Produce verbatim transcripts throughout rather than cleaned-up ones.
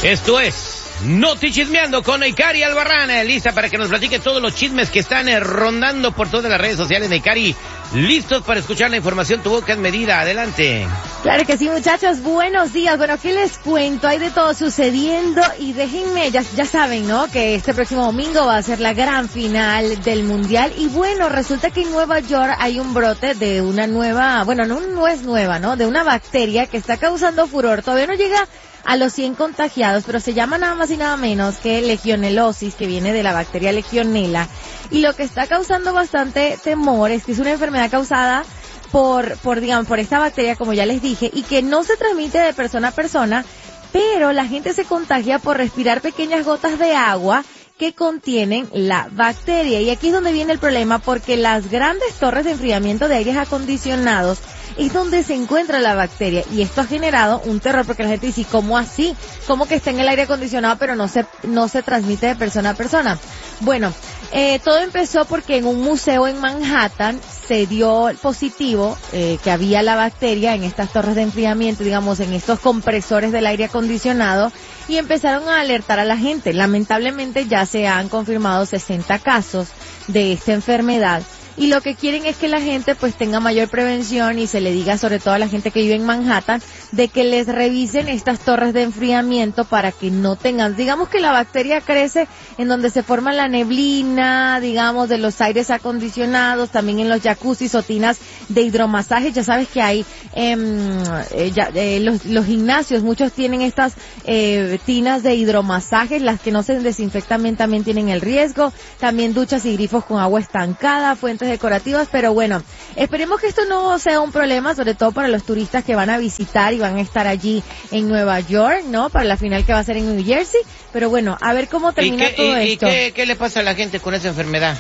Esto es Noti Chismeando con Neikari Albarrán, lista para que nos platique todos los chismes que están eh, rondando por todas las redes sociales. Neikari, listos para escuchar la información, tu boca es medida, adelante. Claro que sí, muchachos, buenos días. Bueno, ¿qué les cuento? Hay de todo sucediendo y déjenme, ya, ya saben, ¿no? Que este próximo domingo va a ser la gran final del Mundial y bueno, resulta que en Nueva York hay un brote de una nueva, bueno, no, no es nueva, ¿no? De una bacteria que está causando furor. Todavía no llega a los cien contagiados, pero se llama nada más y nada menos que legionelosis, que viene de la bacteria legionela, y lo que está causando bastante temor es que es una enfermedad causada por, por, digamos, por esta bacteria, como ya les dije, y que no se transmite de persona a persona, pero la gente se contagia por respirar pequeñas gotas de agua que contienen la bacteria. Y aquí es donde viene el problema, porque las grandes torres de enfriamiento de aires acondicionados es donde se encuentra la bacteria, y esto ha generado un terror porque la gente dice, ¿cómo así? ¿Cómo que está en el aire acondicionado pero no se no se transmite de persona a persona? Bueno, eh, todo empezó porque en un museo en Manhattan se dio positivo eh, que había la bacteria en estas torres de enfriamiento, digamos, en estos compresores del aire acondicionado, y empezaron a alertar a la gente. Lamentablemente ya se han confirmado sesenta casos de esta enfermedad. Y lo que quieren es que la gente pues tenga mayor prevención y se le diga, sobre todo a la gente que vive en Manhattan, de que les revisen estas torres de enfriamiento para que no tengan, digamos que la bacteria crece en donde se forma la neblina, digamos, de los aires acondicionados, también en los jacuzzis o tinas de hidromasaje. Ya sabes que hay eh, eh, ya, eh, los, los gimnasios, muchos tienen estas eh, tinas de hidromasaje, las que no se desinfectan bien también tienen el riesgo, también duchas y grifos con agua estancada, fuentes decorativas, pero bueno, esperemos que esto no sea un problema, sobre todo para los turistas que van a visitar y van a estar allí en Nueva York, ¿no? Para la final que va a ser en New Jersey, pero bueno, a ver cómo termina ¿Y qué, todo y, esto. ¿Y qué, qué le pasa a la gente con esa enfermedad?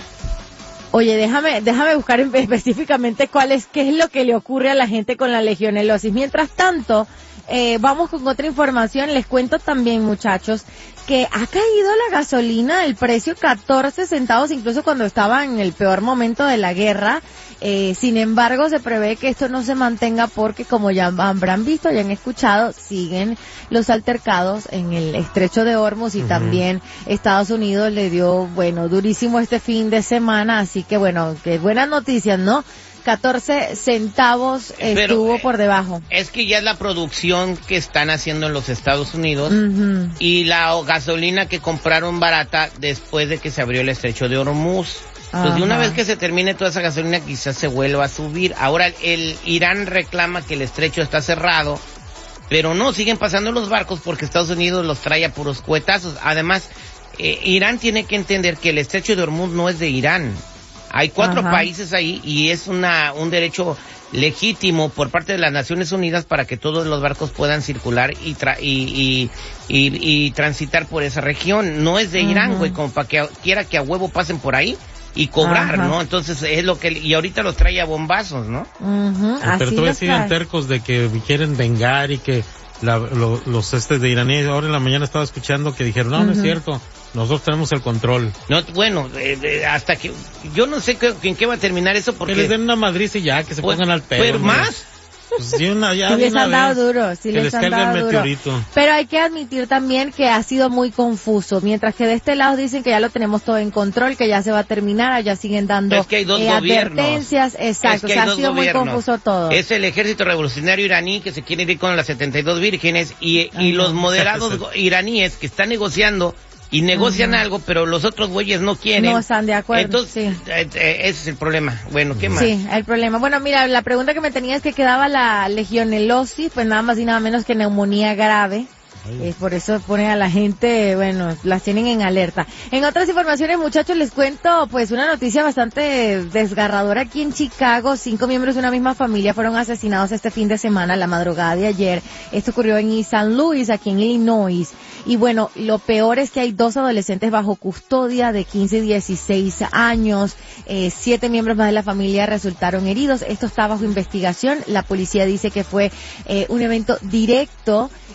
Oye, déjame, déjame buscar específicamente cuál es, qué es lo que le ocurre a la gente con la legionelosis. Mientras tanto, eh, vamos con otra información. Les cuento también, muchachos, que ha caído la gasolina, el precio catorce centavos, incluso cuando estaba en el peor momento de la guerra. Eh, sin embargo, se prevé que esto no se mantenga porque, como ya habrán visto, ya han escuchado, siguen los altercados en el estrecho de Hormuz y uh-huh. también Estados Unidos le dio, bueno, durísimo este fin de semana, así que bueno, que buenas noticias, ¿no? catorce centavos estuvo Pero, por debajo. Es que ya es la producción que están haciendo en los Estados Unidos uh-huh. y la gasolina que compraron barata después de que se abrió el estrecho de Hormuz. Entonces, de una vez que se termine toda esa gasolina, quizás se vuelva a subir. Ahora, el Irán reclama que el estrecho está cerrado, pero no, siguen pasando los barcos porque Estados Unidos los trae a puros cuetazos. Además, eh, Irán tiene que entender que el estrecho de Hormuz no es de Irán. Hay cuatro Ajá. países ahí y es una un derecho legítimo por parte de las Naciones Unidas para que todos los barcos puedan circular y tra- y, y, y, y transitar por esa región. No es de Irán, uh-huh. güey, como para que quiera que a huevo pasen por ahí y cobrar, Ajá. ¿no? Entonces es lo que, y ahorita los trae a bombazos, ¿no? Uh-huh. Pero todavía siguen tercos de que quieren vengar y que la, lo, los estes de iraníes. Ahora en la mañana estaba escuchando que dijeron, no, uh-huh. no es cierto. Nosotros tenemos el control. No, bueno, eh, eh, hasta que yo no sé que, en qué va a terminar eso porque que les den una madriz y ya, que se pues, pongan al pedo. ¿Pero más? Pues sí, una, ya sí les una han dado vez, duro, sí les, les han dado el meteorito. duro. Pero hay que admitir también que ha sido muy confuso. Mientras que de este lado dicen que ya lo tenemos todo en control, que ya se va a terminar, allá siguen dando es que hay dos eh, advertencias. Exacto, es que o sea, ha sido gobiernos. muy confuso todo. Es el ejército revolucionario iraní que se quiere ir con las setenta y dos vírgenes y, y los moderados iraníes que están negociando y negocian uh-huh. algo, pero los otros güeyes no quieren. No están de acuerdo. Entonces, sí. eh, eh, ese es el problema. Bueno, ¿qué más? Sí, el problema. Bueno, mira, la pregunta que me tenía es que quedaba la legionelosis, pues nada más y nada menos que neumonía grave. Eh, por eso ponen a la gente, bueno, las tienen en alerta. En otras informaciones, muchachos, les cuento pues una noticia bastante desgarradora aquí en Chicago. Cinco miembros de una misma familia fueron asesinados este fin de semana, la madrugada de ayer. Esto ocurrió en East Saint Louis, aquí en Illinois. Y bueno, lo peor es que hay dos adolescentes bajo custodia de quince y dieciséis años. Eh, siete miembros más de la familia resultaron heridos. Esto está bajo investigación. La policía dice que fue eh, un evento directo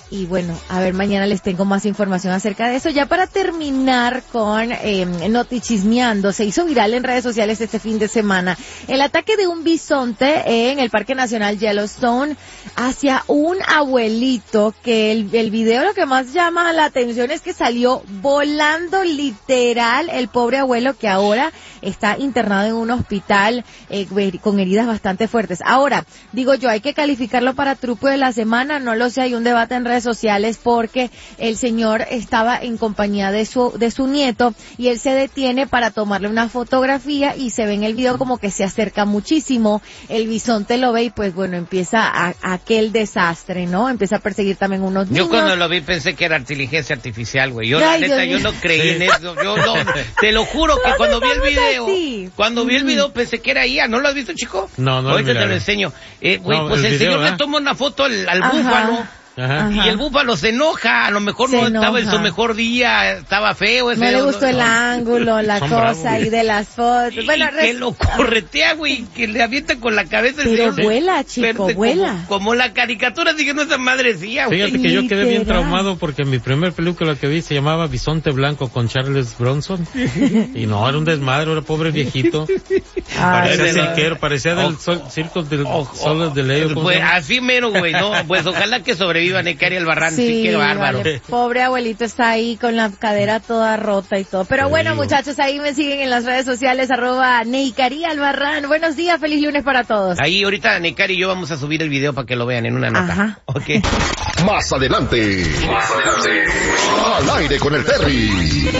Y bueno, a ver, mañana les tengo más información acerca de eso. Ya para terminar con eh, Notichismeando, se hizo viral en redes sociales este fin de semana el ataque de un bisonte en el Parque Nacional Yellowstone hacia un abuelito, que el, el video lo que más llama la atención es que salió volando literal el pobre abuelo, que ahora está internado en un hospital eh, con heridas bastante fuertes. Ahora, digo yo, hay que calificarlo para truco de la semana, no lo sé, hay un debate en redes sociales porque el señor estaba en compañía de su de su nieto y él se detiene para tomarle una fotografía y se ve en el video como que se acerca muchísimo, el bisonte lo ve y pues bueno, empieza a, a aquel desastre, ¿no? Empieza a perseguir también unos niños. Yo cuando lo vi pensé que era inteligencia artificial, güey. Yo Ay, la neta, Dios yo no creí sí. en eso. Yo no, te lo juro que cuando vi el video, así? cuando vi el video pensé que era I A. ¿No lo has visto, chico? No, no. Ahorita te lo enseño. Eh, güey, no, pues el, el video, señor ¿eh? le toma una foto al, al búfalo. Ajá. Y el búfalo se enoja, a lo mejor se no enoja. Estaba en su mejor día, estaba feo. Ese no le gustó no, el no. ángulo, la Son cosa ahí de las fotos. Y, bueno, y res... que lo corretea, güey, que le avienta con la cabeza. Pero el señor vuela, chico, verde, vuela. Como, como la caricatura, dije, no esa madrecía, güey. Fíjate que yo quedé bien traumado porque mi primer película que vi se llamaba Bisonte Blanco con Charles Bronson. Y no, era un desmadre, era pobre viejito. Ay, parecía cirquero, parecía del oh, sol, circo del oh, Sol de Leo. Pues así mero, güey, no, pues ojalá que sobreviva Necari Albarrán. Sí, sí, qué bárbaro. Vale. Pobre abuelito está ahí con la cadera toda rota y todo. Pero sí, bueno, muchachos, ahí me siguen en las redes sociales, arroba Neicari Albarrán. Buenos días, feliz lunes para todos. Ahí ahorita Neicari y yo vamos a subir el video para que lo vean en una nota. Ajá. Okay. Más adelante. Más adelante. Al aire con el Terry.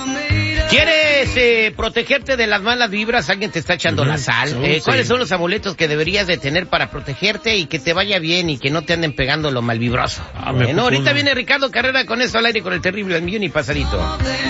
¿Quieres eh, protegerte de las malas vibras? Alguien te está echando uh-huh. la sal. Uh, eh, ¿Cuáles sí. son los amuletos que deberías de tener para protegerte y que te vaya bien y que no te anden pegando lo malvibroso? Ah, bueno, ahorita viene Ricardo Carrera con eso al aire con el terrible al millón y pasadito.